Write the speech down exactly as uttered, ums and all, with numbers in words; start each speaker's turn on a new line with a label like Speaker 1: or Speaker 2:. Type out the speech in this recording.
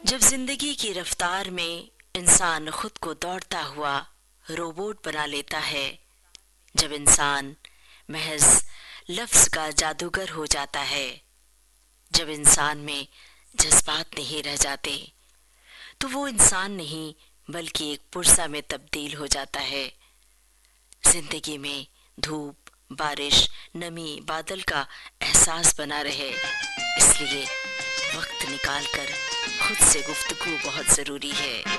Speaker 1: जब जिंदगी की रफ्तार में इंसान खुद को दौड़ता हुआ रोबोट बना लेता है, जब इंसान महज लफ्ज का जादूगर हो जाता है, जब इंसान में जज्बात नहीं रह जाते, तो वो इंसान नहीं बल्कि एक पुर्जा में तब्दील हो जाता है। जिंदगी में धूप, बारिश, नमी, बादल का एहसास बना रहे, इसलिए वक्त निकाल कर खुद से गुफ्तगू बहुत जरूरी है।